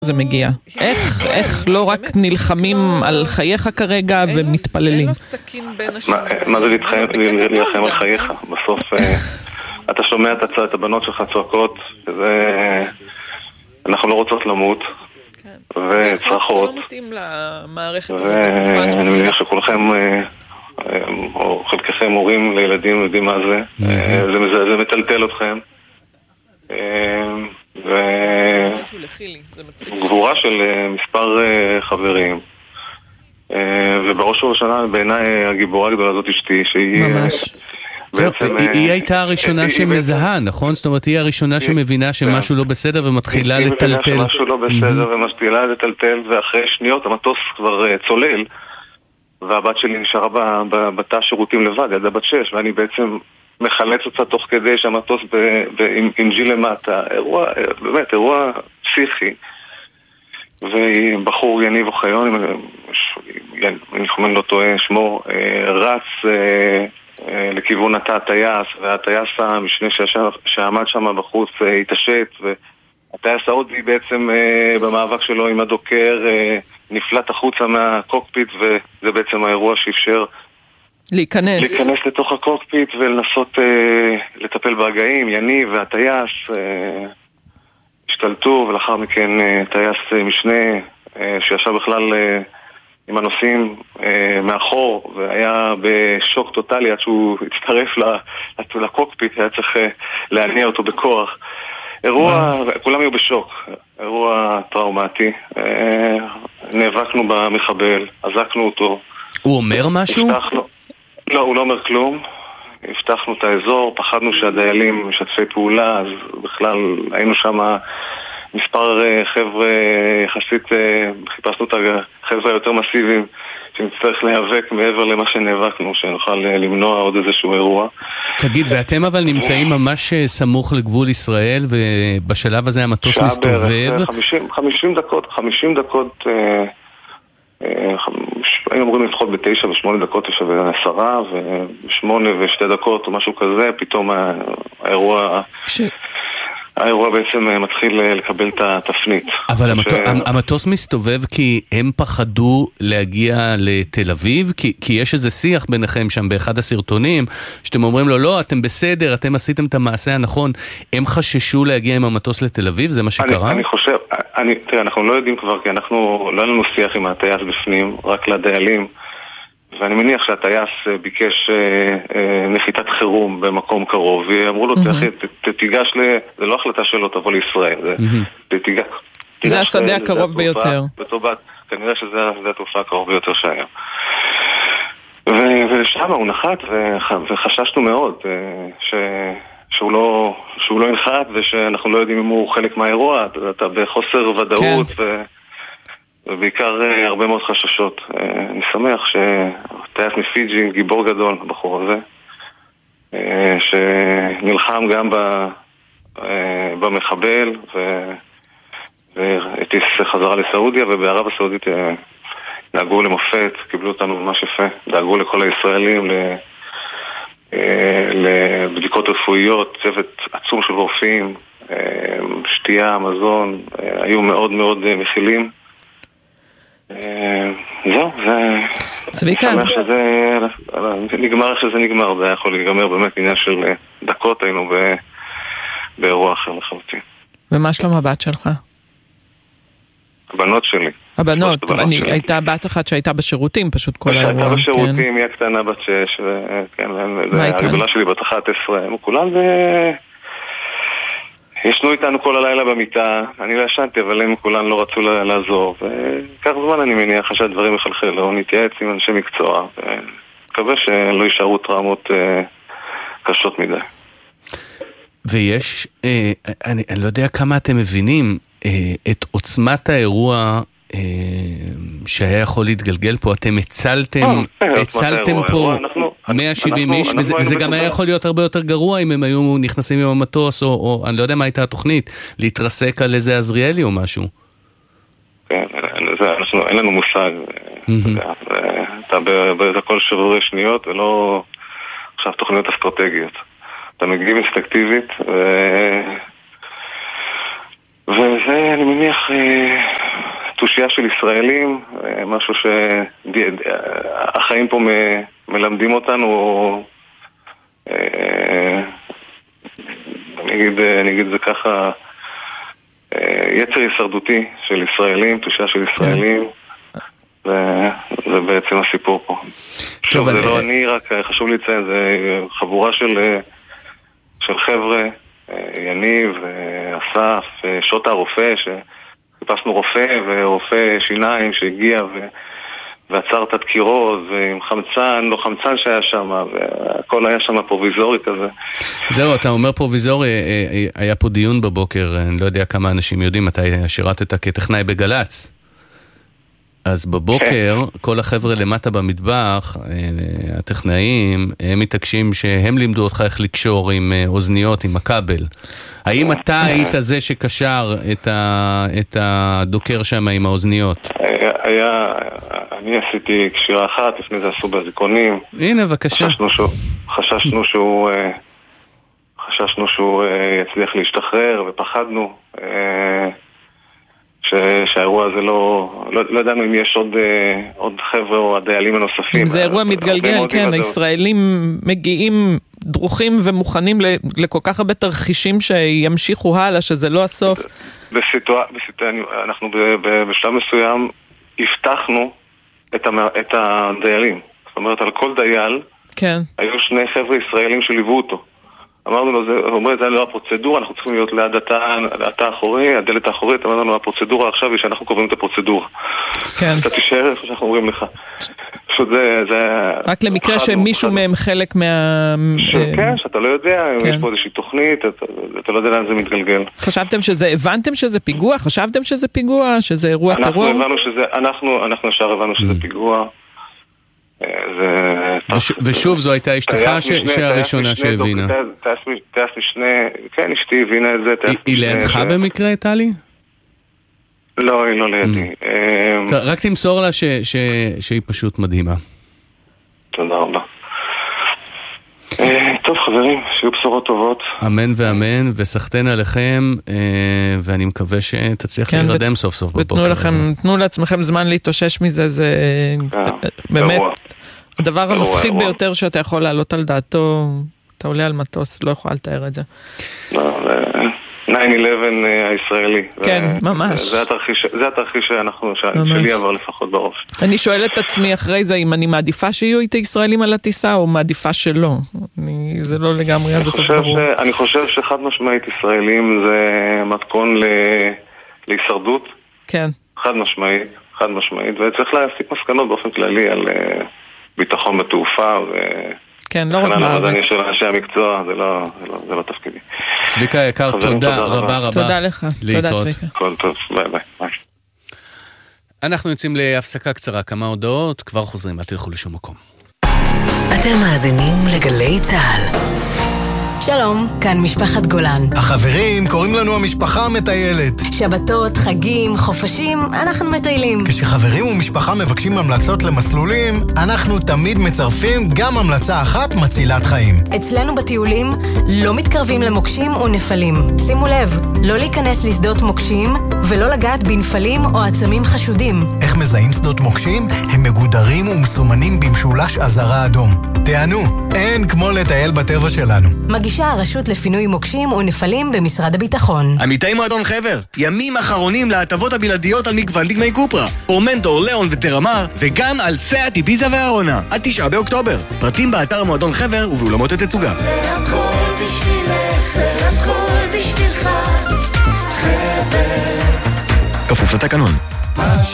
זה מגיע? איך לא רק נלחמים על חייך כרגע ומתפללים? מה זה להילחם על חייך? בסוף אתה שומע את הבנות שלך צועקות, אנחנו לא רוצות למות וצרחות, ואני מניח שכולכם או חלקכם הורים לילדים יודעים מה זה, זה מטלטל אתכם, וגבורה של מספר חברים, ובראש ובראשונה בעיניי הגיבורה הגדולה הזאת אשתי, שהיא היא הייתה הראשונה שמזהה, נכון? זאת אומרת, היא הראשונה שמבינה שמשהו לא בסדר ומתחילה לטלטל. היא מבינה שמשהו לא בסדר ומתחילה לטלטל, ואחרי שניות המטוס כבר צולל, והבת שלי נשארה בתא שירותים לבד, ילדה בת 6, ואני בעצם מחלץ אותה תוך כדי שהמטוס עם ג'י למטה. באמת, אירוע פסיכי. ובחור יניב אוחיון, אני חושב לא טועה, שמו רץ לכיוון התא הטייס, והטייס המשנה שעמד שם בחוץ התעשת, והטייס ההודי בעצם במאבק שלו עם הדוקר נפלט החוצה מהקוקפיט, וזה בעצם האירוע שאפשר להיכנס לתוך הקוקפיט ולנסות לטפל בהגאים. יניב והטייס השתלטו, ולאחר מכן טייס משנה שישב בכלל עם הנוסעים מאחור והיה בשוק טוטלי עד שהוא הצטרף לקוקפיט, היה צריך להניע אותו בכוח. אירוע, כולם היו בשוק, אירוע טראומטי. נאבקנו במחבל, עזקנו אותו. הוא אומר משהו? לא, הוא לא אומר כלום. הבטחנו את האזור, פחדנו שהדיילים משתפי פעולה, אז בכלל היינו שם מספר חבר'ה יחסית, חיפשנו את החבר'ה יותר מסיביים שנצטרך להיאבק מעבר למה שנאבקנו, שנוכל למנוע עוד איזשהו אירוע. תגיד, ואתם אבל נמצאים ממש סמוך לגבול ישראל, ובשלב הזה המטוס מסתובב? 50 דקות, היינו אמורים לפחות ב9 ו8 דקות, 9 ו10 ו8 ו2 דקות או משהו כזה, פתאום האירוע בעצם מתחיל לקבל את התפנית. אבל המטוס מסתובב כי הם פחדו להגיע לתל אביב? כי יש איזה שיח ביניכם שם באחד הסרטונים, שאתם אומרים לו, לא, אתם בסדר, אתם עשיתם את המעשה הנכון. הם חששו להגיע עם המטוס לתל אביב? זה מה שקרה? אני חושב, תראה, אנחנו לא יודעים כבר, כי לא לנו שיח עם הטייס בפנים, רק לדיילים. ואני מניח שהטייס ביקש נחיתת חירום במקום קרוב, ואמרו לו, תיגש זה לא החלטה שלו, תבוא לישראל. זה השדה הקרוב ביותר. כנראה שזה השדה התעופה הקרוב ביותר שהיה. ושם הוא נחת, וחששנו מאוד שהוא לא ינחת, ושאנחנו לא יודעים אם הוא חלק מהאירוע. אתה בחוסר ודאות ובעיקר הרבה מאוד חששות. אני שמח שטייס מפיג'י, גיבור גדול, הבחור הזה, שנלחם גם במחבל והטיס חזרה לסעודיה, ובערב הסעודית נהגו למופת, קיבלו אותנו ממש יפה, דאגו לכל הישראלים לבדיקות רפואיות, צוות עצום של רופאים, שתייה, מזון, היו מאוד מאוד מכילים. זהו, צביקה, שמח שזה נגמר איך שזה נגמר. זה היה יכול להיגמר באמת עניין של דקות, היינו באירוע אחר לחלוטין. ומה שלום הבת שלך? הבנות שלי. הבנות, הייתה בת אחת שהייתה בשירותים פשוט כל האירוע. שהייתה בשירותים, היא הקטנה בת 6, הגדולה שלי בת 11, הם כולם ישנו איתנו כל הלילה במיטה. אני לא ישנתי, אבל הם כולן לא רצו לעזור, וכך זמן אני מניח שהדברים יחלחלו. נתייעץ עם אנשי מקצוע, ומקווה שלא יישארו טראומות קשות מדי. ויש, אני לא יודע כמה אתם מבינים את עוצמת האירוע שהיה יכול להתגלגל פה. אתם הצלתם פה 170 איש, וזה גם היה יכול להיות הרבה יותר גרוע אם הם היו נכנסים עם המטוס, או אני לא יודע מה הייתה התוכנית, להתרסק על איזה עזריאלי או משהו. כן, אין לנו מושג. אתה בכל שבורי שניות, ולא עכשיו תוכניות אסטרטגיות. אתה מגיב אינסטינקטיבית, וזה, אני מניח, תושייה של ישראלים, משהו שהחיים פה מלמדים אותנו, אני אגיד זה ככה, יצר הישרדותי של ישראלים, תושייה של ישראלים, וזה בעצם הסיפור פה. שוב, זה לא אני, רק חשוב לי לציין, זה חבורה של חבר'ה, יניב, אסף, שוטה הרופא, שחיפשנו רופא ורופא שיניים שהגיע ועצר את הדקירות, ועם חמצן, לא חמצן שהיה שם, והכל היה שם פרוביזורי כזה. זהו, אתה אומר פרוביזורי, היה פה דיון בבוקר, אני לא יודע כמה אנשים יודעים, אתה שירתת כטכנאי בגלץ. אז בבוקר, כל החבר'ה למטה במטבח, הטכנאים, הם מתעקשים שהם לימדו אותך איך לקשור עם אוזניות, עם הכבל. האם אתה היית זה שקשר את הדוקר שם עם האוזניות? אני עשיתי קשירה אחת, לפני זה עשו בזיכונים. הנה, בבקשה. חששנו שהוא יצליח להשתחרר, ופחדנו שהאירוע הזה לא ידענו אם יש עוד חבר'ה או הדיילים הנוספים. זה אירוע מתגלגל, כן, הישראלים מגיעים דרוכים ומוכנים לכל כך הרבה תרחישים שימשיכו הלאה, שזה לא הסוף. אנחנו בשלב מסוים הבטחנו את הדיילים. זאת אומרת, על כל דייל היו שני חבר'ה ישראלים שליוו אותו. אמרנו לו, זה לא הפרוצדורה, אנחנו צריכים להיות ליד התא האחורי, הדלת האחורית, אמרנו לו, הפרוצדורה עכשיו היא שאנחנו קובעים את הפרוצדורה. כן. אתה תישאר איפה שאנחנו אומרים לך. פשוט זה... רק למקרה שמישהו מהם חלק כן, שאתה לא יודע, יש פה איזושהי תוכנית, אתה לא יודע לאן זה מתגלגל. הבנתם שזה פיגוע? חשבתם שזה פיגוע? שזה אירוע טרור? אנחנו ישר הבנו שזה פיגוע. ושוב זו הייתה אשתך שהראשונה שהבינה. טייס משנה, כן, אשתי הבינה את זה. היא לידך במקרה, טלי? לא, היא לא לידי. רק תמסור לה שהיא פשוט מדהימה. תודה רבה. טוב חברים, שיהיו בשורות טובות. אמן ואמן, וסחתן עליכם, ואני מקווה שתצליח להירדם סוף סוף בבוקר הזה. תנו לעצמכם זמן להתאושש מזה, זה באמת הדבר המפחיד ביותר שאתה יכול לעלות על דעתו. אתה עולה על מטוס, לא יכול לתאר את זה. 9/11 הישראלי. כן, ממש. זה התרחיש שלי עבר לפחות בראש. אני שואלת את עצמי אחרי זה, אם אני מעדיפה שיהיו איתי ישראלים על הטיסה, או מעדיפה שלא. זה לא לגמרי עד הסוף ברור. אני חושב שחד משמעית ישראלים זה מתכון להישרדות. כן. חד משמעית, וצריך להסיק מסקנות באופן כללי על ביטחון בתעופה כן, לא רק בארץ. אני של אנשי המקצוע, זה לא תפקידי. צביקה יקר, תודה רבה. תודה לך. תודה צביקה. כל טוב, ביי. אנחנו יוצאים להפסקה קצרה, כמה הודעות, כבר חוזרים, אל תלכו לשום מקום. אתם מאזינים לגלי צהל. שלום, כאן משפחת גולן. החברים קוראים לנו המשפחה המטיילת. שבתות, חגים, חופשים, אנחנו מטיילים. כשחברים ומשפחה מבקשים המלצות למסלולים, אנחנו תמיד מצרפים גם המלצה אחת מצילת חיים. אצלנו בטיולים לא מתקרבים למוקשים או נפלים. שימו לב, לא להיכנס לשדות מוקשים ולא לגעת בנפלים או עצמים חשודים. איך מזהים שדות מוקשים? הם מגודרים ומסומנים במשולש אזהרה אדום. תענו, אין כמו לטייל בטבע שלנו. מגישה הרשות לפינוי מוקשים ונפלים במשרד הביטחון. עמיתי מועדון חבר, ימים אחרונים להטבות הבלעדיות על מגוון דגמי קופרה, פורמנטור, ליאון וטרמר, וגם על סאט, איביזה והארונה, עד 9 באוקטובר. פרטים באתר מועדון חבר ובאולמות התצוגה. זה הכל בשבילך, זה הכל בשבילך, חבר. כפוף לתקנון.